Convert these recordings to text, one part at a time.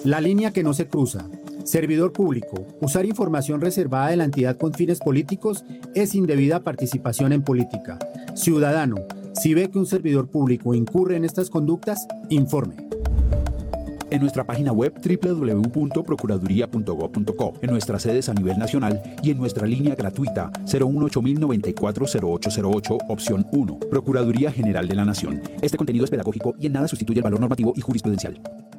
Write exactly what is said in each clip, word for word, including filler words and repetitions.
La línea que no se cruza. Servidor público. Usar información reservada de la entidad con fines políticos es indebida participación en política. Ciudadano, si ve que un servidor público incurre en estas conductas, informe. En nuestra página web doble u doble u doble u punto procuraduría punto gob punto co, en nuestras sedes a nivel nacional y en nuestra línea gratuita cero uno ocho cero nueve cuatro cero ocho cero ocho, opción uno. Procuraduría General de la Nación. Este contenido es pedagógico y en nada sustituye el valor normativo y jurisprudencial.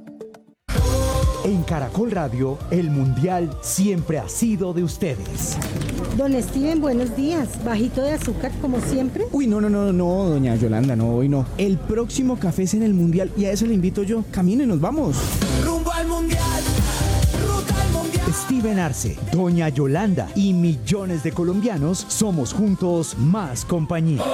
En Caracol Radio, el Mundial siempre ha sido de ustedes. Don Steven, buenos días. ¿Bajito de azúcar como siempre? Uy, no, no, no, no, doña Yolanda, no, hoy no. El próximo café es en el Mundial y a eso le invito yo. Camine, nos vamos. Rumbo al Mundial, ruta al Mundial. Steven Arce, doña Yolanda y millones de colombianos somos juntos más compañía.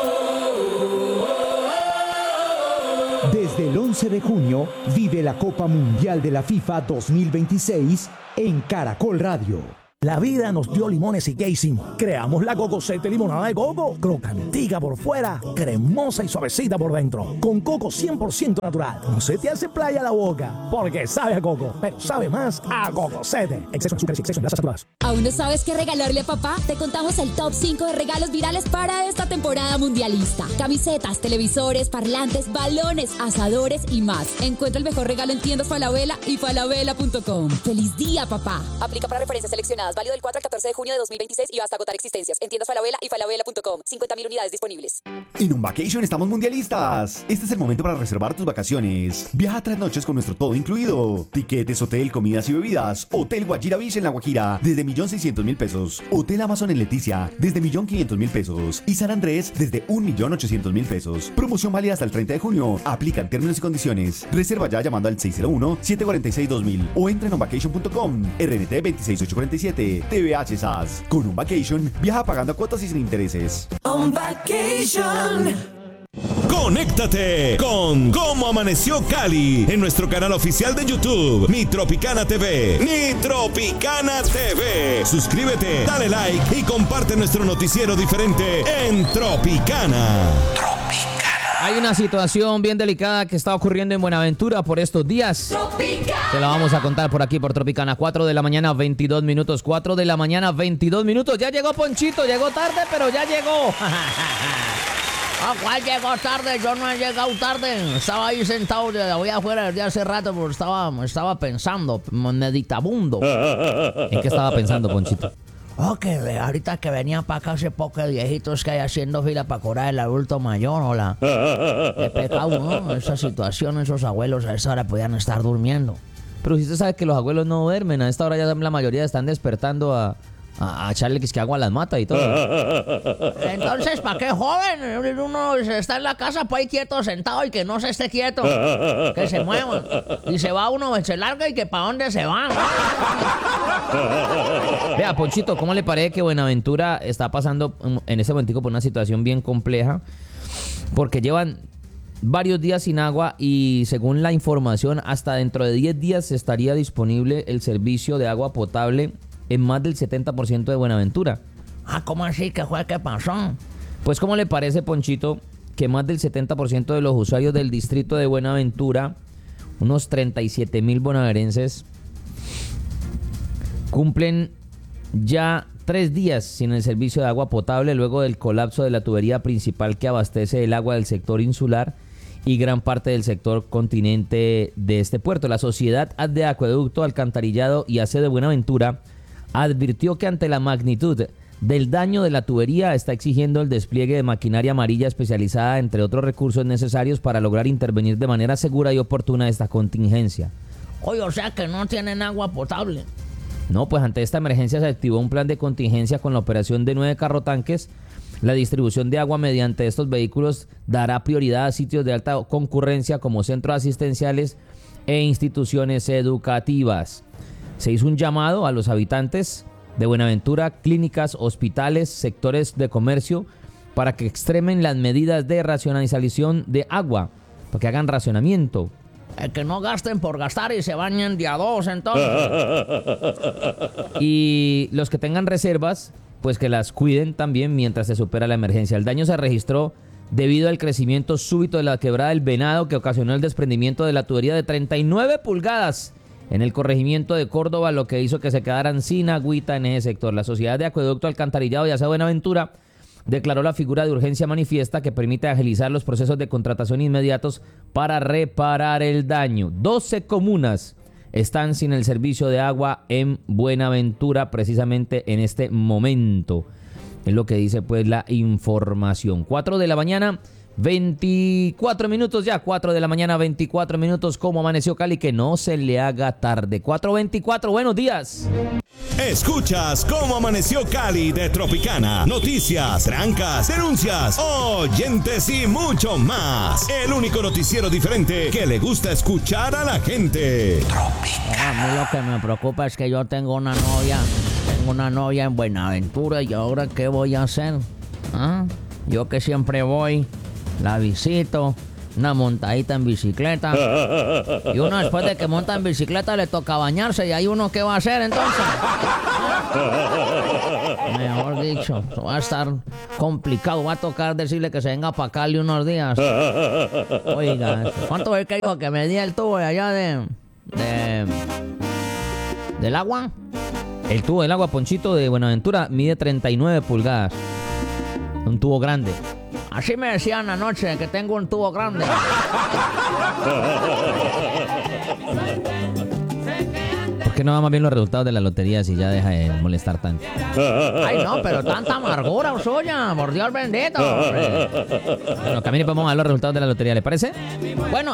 Desde el once de junio, vive la Copa Mundial de la FIFA dos mil veintiséis en Caracol Radio. La vida nos dio limones y ¿qué hicimos? Creamos la Cocosete limonada de coco, crocantica por fuera, cremosa y suavecita por dentro, con coco cien por ciento natural. No se te hace playa la boca, porque sabe a coco, pero sabe más a Cocosete. Exceso de azúcar y exceso de grasas saturadas. ¿Aún no sabes qué regalarle a papá? Te contamos el top cinco de regalos virales para esta temporada mundialista. Camisetas, televisores, parlantes, balones, asadores y más. Encuentra el mejor regalo en tiendas Falabella y falabella punto com. ¡Feliz día, papá! Aplica para referencias seleccionadas. Válido del cuatro al catorce de junio de dos mil veintiséis y hasta agotar existencias. En tiendas Falabella y falabella punto com. cincuenta mil unidades disponibles. En Un Vacation estamos mundialistas. Este es el momento para reservar tus vacaciones. Viaja tres noches con nuestro todo incluido. Tiquetes, hotel, comidas y bebidas. Hotel Guajira Beach en La Guajira desde un millón seiscientos mil pesos. Hotel Amazon en Leticia desde un millón quinientos mil pesos. Y San Andrés desde un millón ochocientos mil pesos. Promoción válida hasta el treinta de junio. Aplican términos y condiciones. Reserva ya llamando al seis cero uno, siete cuatro seis, dos mil o entra en un vacation punto com. R N T veintiséis ocho cuarenta y siete. T V H S A S. Con Un Vacation, viaja pagando cuotas y sin intereses. On Vacation. Conéctate con Cómo Amaneció Cali en nuestro canal oficial de YouTube, Mi Tropicana T V. Mi Tropicana T V. Suscríbete, dale like y comparte nuestro noticiero diferente en Tropicana. Tropicana. Hay una situación bien delicada que está ocurriendo en Buenaventura por estos días. Tropicana. Te la vamos a contar por aquí por Tropicana. cuatro de la mañana, veintidós minutos. cuatro de la mañana, veintidós minutos. Ya llegó Ponchito, llegó tarde, pero ya llegó. Ah, ¿cuál llegó tarde? Yo no he llegado tarde. Estaba ahí sentado de voy afuera desde hace rato porque estaba, estaba pensando, meditabundo. ¿En qué estaba pensando, Ponchito? Oh, que ahorita que venía para acá hace poco de viejitos que hay haciendo fila para cobrar el adulto mayor, hola. Qué pecado, ¿no? Esa situación, esos abuelos a esa hora podían estar durmiendo. Pero si usted sabe que los abuelos no duermen, a esta hora ya la mayoría están despertando a... A, a echarle que agua a las matas y todo. Entonces, ¿para qué joven? Uno está en la casa pues ahí quieto, sentado y que no se esté quieto. Que se mueva. Y se va uno, se larga y que para dónde se va. Vea, Ponchito, ¿cómo le parece que Buenaventura está pasando en este momento por una situación bien compleja? Porque llevan varios días sin agua y según la información, hasta dentro de diez días estaría disponible el servicio de agua potable en más del setenta por ciento de Buenaventura. Ah, ¿cómo así? ¿Qué fue? ¿Qué pasó? Pues, ¿cómo le parece, Ponchito, que más del setenta por ciento de los usuarios del distrito de Buenaventura, unos treinta y siete mil bonaerenses, cumplen ya tres días sin el servicio de agua potable luego del colapso de la tubería principal que abastece el agua del sector insular y gran parte del sector continente de este puerto? La Sociedad de Acueducto, Alcantarillado y Aseo de Buenaventura advirtió que ante la magnitud del daño de la tubería está exigiendo el despliegue de maquinaria amarilla especializada, entre otros recursos necesarios para lograr intervenir de manera segura y oportuna esta contingencia. Oye, o sea que no tienen agua potable. No, pues ante esta emergencia se activó un plan de contingencia con la operación de nueve carrotanques. La distribución de agua mediante estos vehículos dará prioridad a sitios de alta concurrencia como centros asistenciales e instituciones educativas. Se hizo un llamado a los habitantes de Buenaventura, clínicas, hospitales, sectores de comercio, para que extremen las medidas de racionalización de agua, para que hagan racionamiento. Eh, que no gasten por gastar y se bañen de a dos, entonces. Y los que tengan reservas, pues que las cuiden también mientras se supera la emergencia. El daño se registró debido al crecimiento súbito de la quebrada del Venado, que ocasionó el desprendimiento de la tubería de treinta y nueve pulgadas en el corregimiento de Córdoba, lo que hizo que se quedaran sin agüita en ese sector. La Sociedad de Acueducto, Alcantarillado y Aseo Buenaventura declaró la figura de urgencia manifiesta que permite agilizar los procesos de contratación inmediatos para reparar el daño. doce comunas están sin el servicio de agua en Buenaventura precisamente en este momento. Es lo que dice pues la información. cuatro de la mañana, veinticuatro minutos ya. cuatro de la mañana, veinticuatro minutos. ¿Cómo amaneció Cali? Que no se le haga tarde. cuatro veinticuatro, buenos días. Escuchas Cómo Amaneció Cali de Tropicana. Noticias, trancas, denuncias, oyentes y mucho más. El único noticiero diferente que le gusta escuchar a la gente. A mí lo que me preocupa es que yo tengo una novia, tengo una novia en Buenaventura y ahora ¿qué voy a hacer? ¿Ah? Yo que siempre voy, la visito, una montadita en bicicleta. Y uno después de que monta en bicicleta le toca bañarse y ahí uno ¿qué va a hacer entonces? Mejor dicho, va a estar complicado. Va a tocar decirle que se venga para Cali unos días. Oiga, ¿cuánto es que dijo que me di el tubo de allá de... de del agua? El tubo del agua, Ponchito, de Buenaventura mide treinta y nueve pulgadas. Un tubo grande. Así me decían anoche que tengo un tubo grande. ¿Por qué no va más bien los resultados de la lotería si ya deja de molestar tanto? Ay, no, pero tanta amargura suya, por Dios bendito. Bueno, camine, vamos a ver los resultados de la lotería, ¿le parece? Bueno,